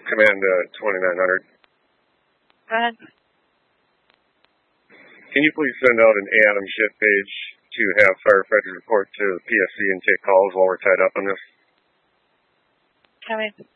Command 2900. Go ahead. Can you please send out an ATOM shift page to have firefighters report to PSC and take calls while we're tied up on this? Copy.